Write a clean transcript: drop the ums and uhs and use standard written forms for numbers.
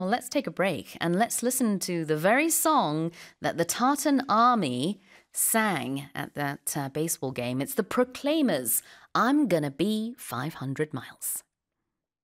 Well, let's take a break and let's listen to the very song that the Tartan army sang at that baseball game. It's the Proclaimers. I'm gonna be 500 miles.